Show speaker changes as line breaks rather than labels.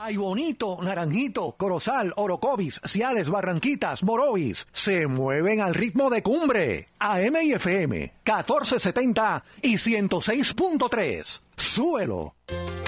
Ay Bonito, Naranjito, Corozal, Orocovis, Ciales, Barranquitas, Morovis, se mueven al ritmo de Cumbre. AM y FM, 1470 y 106.3. ¡Súbelo!